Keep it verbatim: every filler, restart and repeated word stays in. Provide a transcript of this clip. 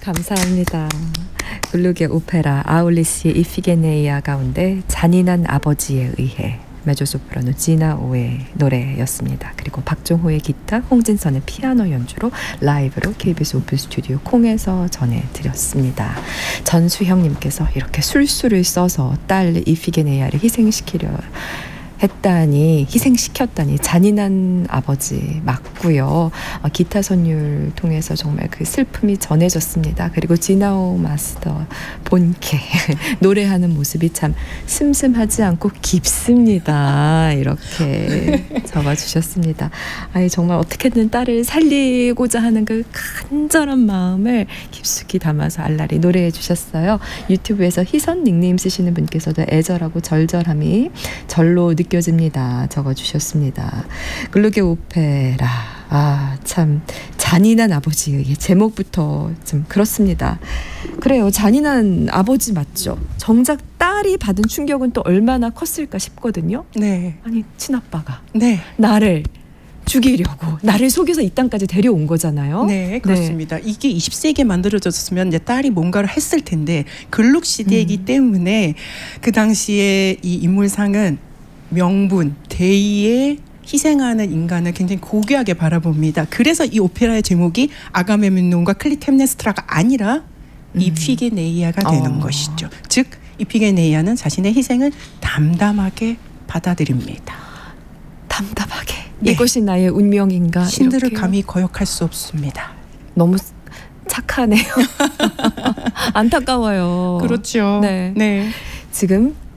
감사합니다. 글루게 오페라 아울리시의 이피게네이아 가운데 잔인한 아버지에 의해 메조소프라노 지나 오의 노래였습니다. 그리고 박종호의 기타, 홍진선의 피아노 연주로 라이브로 케이비에스 오픈 스튜디오 콩에서 전해드렸습니다. 전수형님께서 이렇게 술수를 써서 딸 이피게네이아를 희생시키려 했다니, 희생시켰다니 잔인한 아버지 맞고요. 어, 기타 선율 통해서 정말 그 슬픔이 전해졌습니다. 그리고 지나오 마스터 본캐 노래하는 모습이 참 슴슴하지 않고 깊습니다. 이렇게 적어주셨습니다. 아니 정말 어떻게든 딸을 살리고자 하는 그 간절한 마음을 깊숙이 담아서 알라리 노래해 주셨어요. 유튜브에서 희선 닉네임 쓰시는 분께서도 애절하고 절절함이 절로 느껴 느껴집니다. 적어주셨습니다. 글루게 오페라. 아, 참 잔인한 아버지의 제목부터 좀 그렇습니다. 그래요. 잔인한 아버지 맞죠? 정작 딸이 받은 충격은 또 얼마나 컸을까 싶거든요. 네. 아니 친아빠가 네. 나를 죽이려고 나를 속여서 이 땅까지 데려온 거잖아요. 네, 그렇습니다. 네. 이게 이십 세기에 만들어졌으면 이제 딸이 뭔가를 했을 텐데 글룩 시대이기 음. 때문에 그 당시에 이 인물상은 명분, 대의에 희생하는 인간을 굉장히 고귀하게 바라봅니다. 그래서 이 오페라의 제목이 아가메몬과 클리템네스트라가 아니라 음. 이피게네이아가 되는 어. 것이죠. 즉 이피게네이아는 자신의 희생을 담담하게 받아들입니다. 담담하게. 네. 이것이 나의 운명인가? 신들을 이렇게요? 감히 거역할 수 없습니다. 너무 착하네요. 안타까워요. 그렇죠. 네. 네. 지금